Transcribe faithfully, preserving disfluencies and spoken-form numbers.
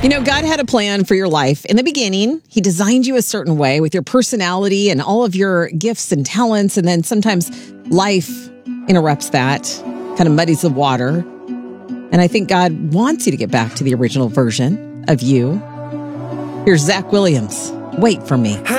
You know, God had a plan for your life. In the beginning, he designed you a certain way with your personality and all of your gifts and talents. And then sometimes life interrupts that, kind of muddies the water. And I think God wants you to get back to the original version of you. Here's Zach Williams. Wait for me.